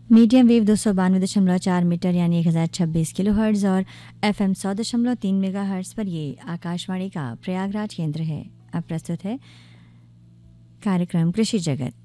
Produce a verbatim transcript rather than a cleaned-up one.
Medium wave दो सौ बानवे दशमलव चार मीटर यानी एक हज़ार छब्बीस किलो हर्ट्ज़ और एफ एम सौ दशमलव तीन मेगा हर्ट्ज़ पर ये आकाशवाणी का प्रयागराज केंद्र है। अब प्रस्तुत है कार्यक्रम कृषि जगत।